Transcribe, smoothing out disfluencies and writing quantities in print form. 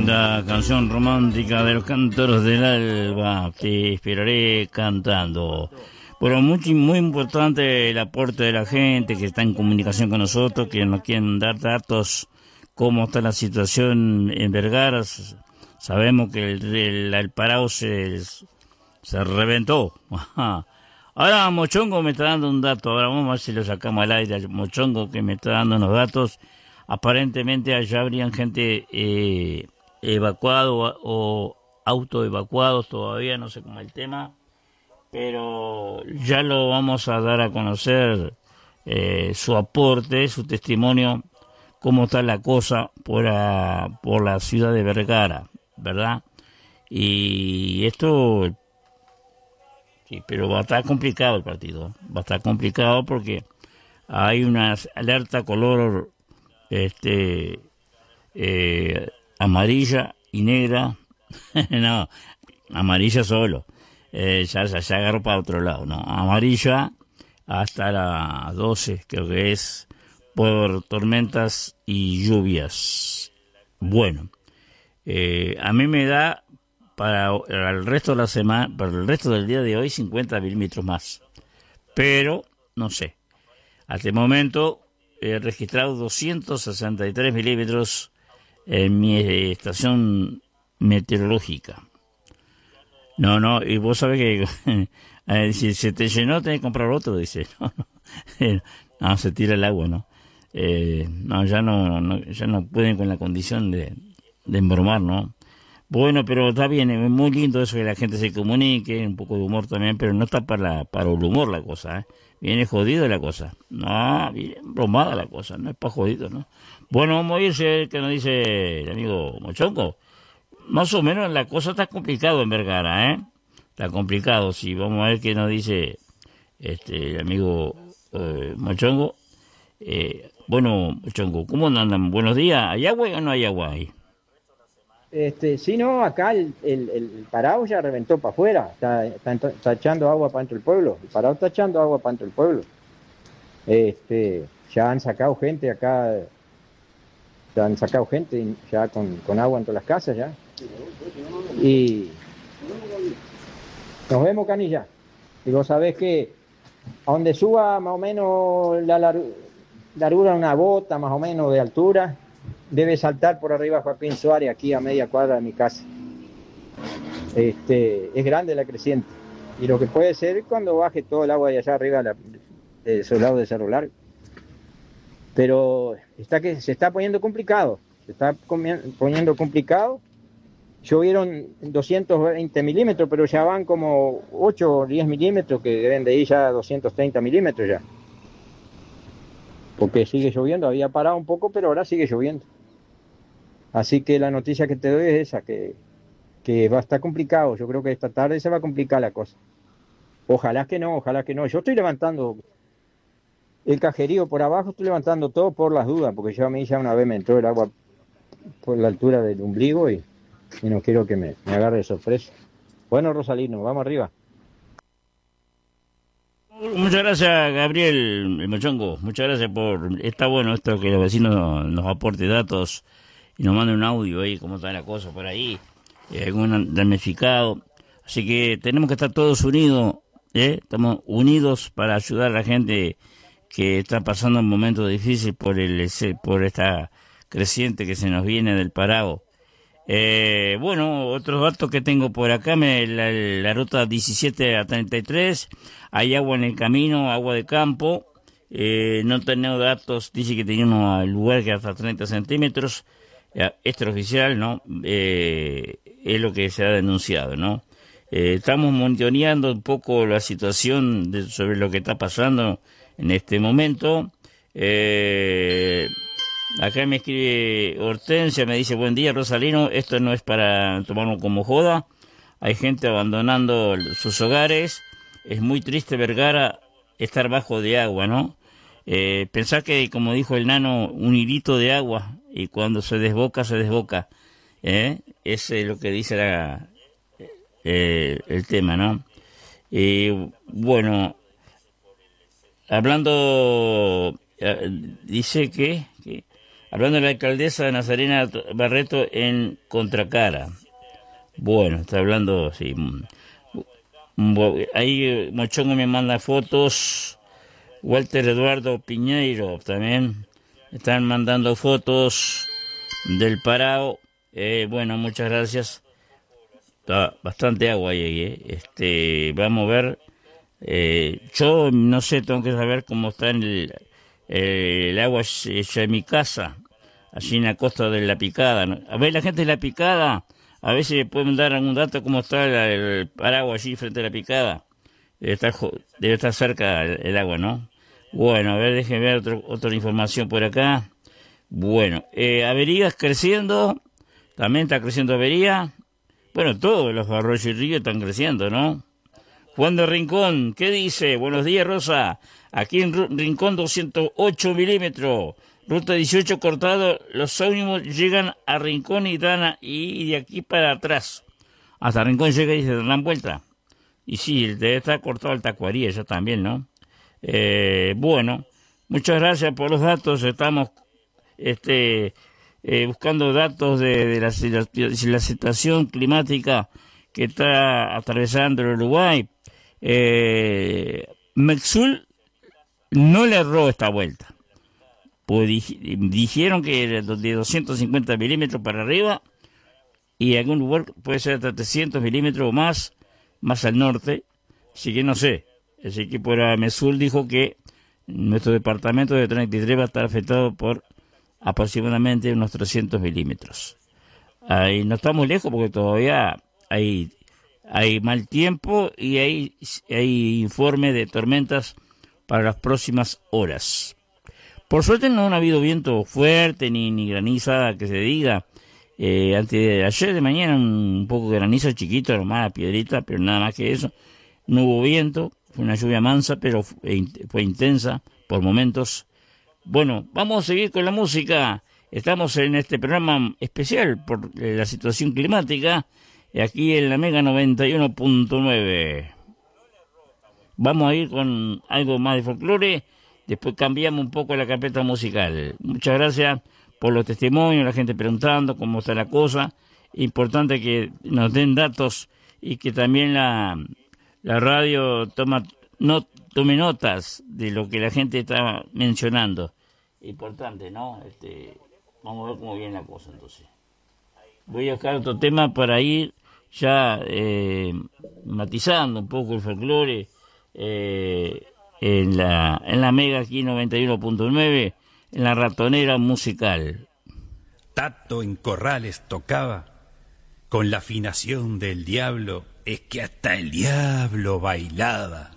linda canción romántica de los Cántaros del Alba, Te esperaré cantando. Bueno, muy importante el aporte de la gente que está en comunicación con nosotros, que nos quieren dar datos, cómo está la situación en Vergara. Sabemos que el Parao se reventó. Ahora Mochongo me está dando un dato, ahora vamos a ver si lo sacamos al aire. Mochongo que me está dando unos datos. Aparentemente allá habrían gente evacuado o autoevacuados, todavía no sé cómo es el tema, pero ya lo vamos a dar a conocer, su aporte, su testimonio, cómo está la cosa por la ciudad de Vergara, ¿verdad? Y esto, sí, pero va a estar complicado el partido, va a estar complicado porque hay una alerta color amarilla y negra. No, amarilla solo, ya agarró para otro lado, no, amarilla hasta las 12 creo que es, por tormentas y lluvias. Bueno, a mí me da para el resto de la semana, para el resto del día de hoy, 50 milímetros más, pero no sé, hasta el momento he registrado 263 milímetros en mi estación meteorológica. No, y vos sabés que si se te llenó tenés que comprar otro, dice. No, se tira el agua, ¿no? No, ya no pueden con la condición de embromar, ¿no? Bueno, pero está bien, es muy lindo eso que la gente se comunique, un poco de humor también, pero no está para el humor la cosa, ¿eh? Viene jodido la cosa. No, viene bromada la cosa, no es para jodido, ¿no? Bueno, vamos a irse, que nos dice el amigo Mochongo. Más o menos la cosa está complicado en Vergara, ¿eh? Está complicado, sí. Vamos a ver qué nos dice el amigo Mochongo. Bueno, Mochongo, ¿cómo andan? Buenos días. ¿Hay agua o no hay agua ahí? Sí, no, acá el Parao ya reventó para afuera, está echando agua para dentro del pueblo, el Parao está echando agua para dentro del pueblo. Ya han sacado gente acá, ya han sacado gente ya con agua en todas las casas ya. Y nos vemos, Canilla. Y vos sabés que a donde suba más o menos la largura de una bota, más o menos de altura, debe saltar por arriba Joaquín Suárez, aquí a media cuadra de mi casa. Es grande la creciente. Y lo que puede ser cuando baje todo el agua de allá arriba de su lado de Cerro Largo. Pero se está poniendo complicado. Se está poniendo complicado. Llovieron 220 milímetros, pero ya van como 8 o 10 milímetros, que deben de ir ya a 230 milímetros ya. Porque sigue lloviendo, había parado un poco, pero ahora sigue lloviendo. Así que la noticia que te doy es esa, que va a estar complicado. Yo creo que esta tarde se va a complicar la cosa. Ojalá que no, ojalá que no. Yo estoy levantando el cajerío por abajo, estoy levantando todo por las dudas, porque yo a mí ya una vez me entró el agua por la altura del ombligo y no quiero que me agarre de sorpresa. Bueno, Rosalino, vamos arriba. Muchas gracias, Gabriel, el Mochongo. Muchas gracias está bueno esto que los vecinos nos aporte datos y nos manden un audio ahí, cómo está la cosa por ahí, algún damnificado. Así que tenemos que estar todos unidos, estamos unidos para ayudar a la gente que está pasando un momento difícil por esta creciente que se nos viene del Parao. Bueno, otros datos que tengo por acá, la ruta 17 a 33, hay agua en el camino, agua de campo, no tenemos datos, dice que tenía un lugar que hasta 30 centímetros, extraoficial, ¿no? Es lo que se ha denunciado, ¿no? Estamos monitoreando un poco la situación sobre lo que está pasando en este momento. Acá me escribe Hortensia, me dice: buen día, Rosalino, esto no es para tomarlo como joda, hay gente abandonando sus hogares, es muy triste Vergara estar bajo de agua, ¿no? Pensar que, como dijo el nano, un hilito de agua, y cuando se desboca, ese es lo que dice el tema, ¿no? Bueno, hablando, dice que Hablando de la alcaldesa de Nazarena Barreto en Contracara. Bueno, está hablando, sí. Ahí Mochongo me manda fotos. Walter Eduardo Piñeiro también. Están mandando fotos del parado. Bueno, muchas gracias. Está bastante agua ahí. Vamos a ver. Yo no sé, tengo que saber cómo está el agua hecha en mi casa, allí en la costa de La Picada, ¿no? A ver, la gente de La Picada, a ver si pueden dar algún dato cómo está el paraguas allí frente a La Picada. Debe estar cerca el agua, ¿no? Bueno, a ver, déjenme ver otra información por acá. Bueno, averías creciendo, también está creciendo avería. Bueno, todos los arroyos y ríos están creciendo, ¿no? Juan de Rincón, ¿qué dice? Buenos días, Rosa. Aquí en Rincón 208 milímetros. Ruta 18 cortado. Los ómnibus llegan a Rincón y de aquí para atrás. Hasta Rincón llega y se dan vuelta. Y sí, debe estar cortado el Tacuarí, ya también, ¿no? Bueno, muchas gracias por los datos. Estamos buscando datos de la situación climática que está atravesando el Uruguay. Mexul no le erró esta vuelta, pues dijeron que de 250 milímetros para arriba, y en algún lugar puede ser hasta 300 milímetros o más al norte, así que no sé. Así que por Mexul dijo que nuestro departamento de 33 va a estar afectado por aproximadamente unos 300 milímetros. Ahí no estamos lejos porque todavía hay mal tiempo y hay informe de tormentas para las próximas horas. Por suerte no ha habido viento fuerte ni graniza que se diga. Antes de ayer de mañana un poco de granizo chiquito, nomás piedrita, pero nada más que eso. No hubo viento, fue una lluvia mansa, pero fue intensa por momentos. Bueno, vamos a seguir con la música. Estamos en este programa especial por la situación climática, aquí en la Mega 91.9. Vamos a ir con algo más de folclore, después cambiamos un poco la carpeta musical. Muchas gracias por los testimonios, la gente preguntando cómo está la cosa. Importante que nos den datos y que también la radio tome notas de lo que la gente está mencionando. Importante, ¿no? Vamos a ver cómo viene la cosa entonces. Voy a buscar otro tema para ir ya matizando un poco el folclore en la Mega aquí 91.9, en la ratonera musical. Tato en Corrales tocaba con la afinación del diablo, es que hasta el diablo bailaba.